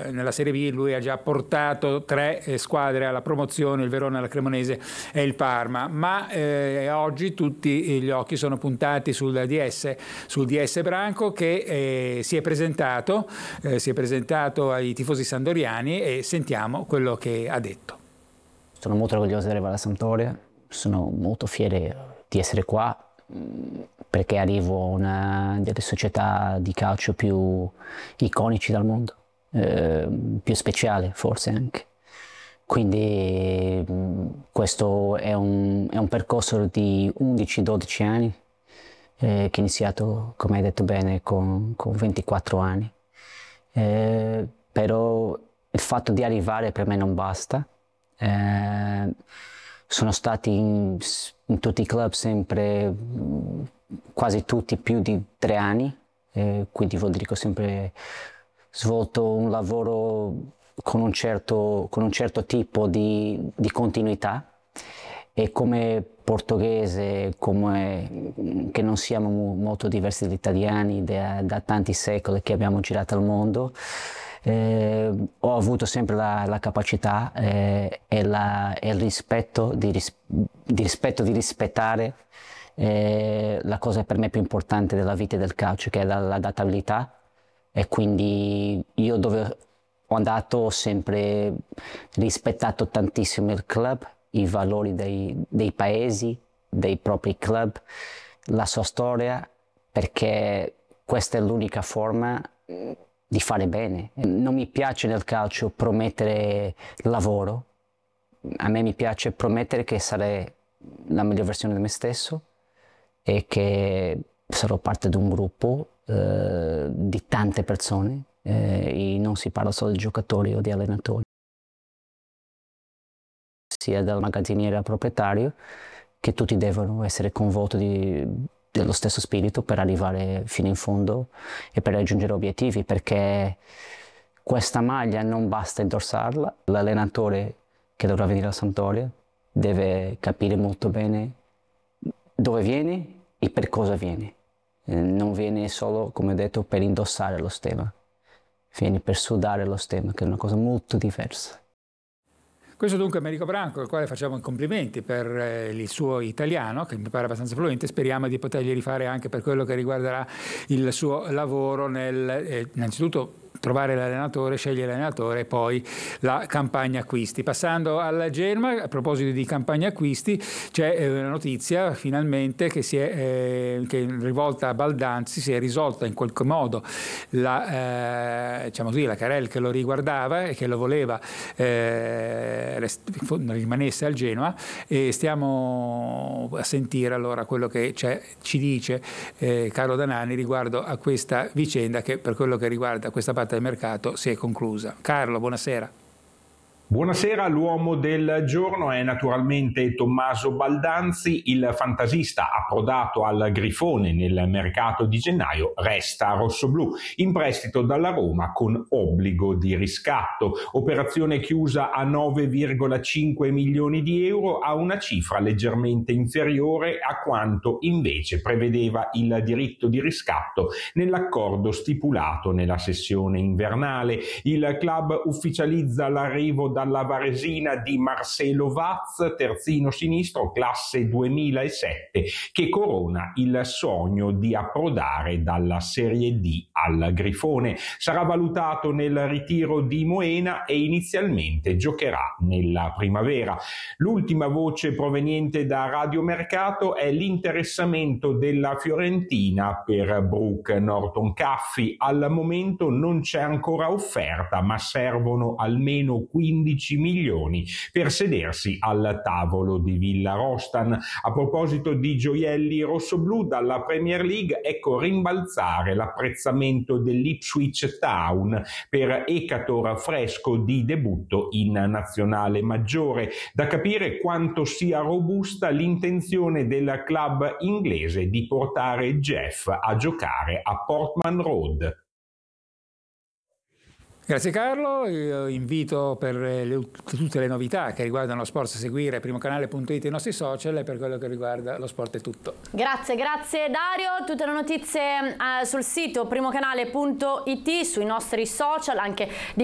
nella Serie B lui ha già portato 3 squadre alla promozione, il Verona, la Cremonese e il Parma, ma oggi tutti gli occhi sono puntati sul DS Branco, che si è presentato ai tifosi sandoriani, e sentiamo quello che ha detto. Sono molto orgoglioso di arrivare alla Sampdoria, sono molto fiero di essere qua perché arrivo a una delle società di calcio più iconici del mondo, più speciale forse anche. Quindi questo è un percorso di 11-12 anni che è iniziato, come hai detto bene, con 24 anni. Però il fatto di arrivare per me non basta. Sono stati in tutti i club sempre, quasi tutti, più di 3 anni, quindi vuol dire che ho sempre svolto un lavoro con un certo tipo di continuità, e come portoghese, che non siamo molto diversi dagli italiani da tanti secoli che abbiamo girato al mondo, ho avuto sempre la capacità e il rispetto di rispettare la cosa per me più importante della vita e del calcio, che è l'adattabilità. E quindi io dove ho andato ho sempre rispettato tantissimo il club, i valori dei paesi, dei propri club, la sua storia, perché questa è l'unica forma di fare bene. Non mi piace nel calcio promettere lavoro, a me mi piace promettere che sarei la migliore versione di me stesso e che sarò parte di un gruppo di tante persone, e non si parla solo di giocatori o di allenatori, sia dal magazziniere al proprietario, che tutti devono essere coinvolti dello stesso spirito per arrivare fino in fondo e per raggiungere obiettivi, perché questa maglia non basta indossarla. L'allenatore che dovrà venire a Sampdoria deve capire molto bene dove viene e per cosa viene. Non viene solo, come ho detto, per indossare lo stemma, viene per sudare lo stemma, che è una cosa molto diversa. Questo dunque è Americo Branco, al quale facciamo i complimenti per il suo italiano, che mi pare abbastanza fluente. Speriamo di potergli rifare anche per quello che riguarderà il suo lavoro nel innanzitutto trovare l'allenatore, scegliere l'allenatore e poi la campagna acquisti. Passando al Genoa, a proposito di campagna acquisti, c'è una notizia finalmente che che rivolta a Baldanzi, si è risolta in qualche modo la querela che lo riguardava e che lo voleva rimanesse al Genoa, e stiamo a sentire allora quello che ci dice Carlo Danani riguardo a questa vicenda, che per quello che riguarda questa parte del mercato si è conclusa. Carlo, buonasera. Buonasera, l'uomo del giorno è naturalmente Tommaso Baldanzi, il fantasista approdato al Grifone nel mercato di gennaio, resta rossoblù, in prestito dalla Roma con obbligo di riscatto, operazione chiusa a 9,5 milioni di euro, a una cifra leggermente inferiore a quanto invece prevedeva il diritto di riscatto nell'accordo stipulato nella sessione invernale. Il club ufficializza l'arrivo dalla Varesina di Marcelo Vaz, terzino sinistro, classe 2007, che corona il sogno di approdare dalla Serie D al Grifone. Sarà valutato nel ritiro di Moena e inizialmente giocherà nella primavera. L'ultima voce proveniente da Radio Mercato è l'interessamento della Fiorentina per Brooke Norton-Caffey. Al momento non c'è ancora offerta, ma servono almeno 15 milioni per sedersi al tavolo di Villarostan. A proposito di gioielli rossoblù, dalla Premier League ecco rimbalzare l'apprezzamento dell'Ipswich Town per Ekator Fresco di debutto in nazionale maggiore. Da capire quanto sia robusta l'intenzione del club inglese di portare Jeff a giocare a Portman Road. Grazie Carlo, io invito per tutte le novità che riguardano lo sport a seguire primocanale.it e i nostri social, e per quello che riguarda lo sport è tutto. Grazie Dario, tutte le notizie sul sito primocanale.it, sui nostri social, anche di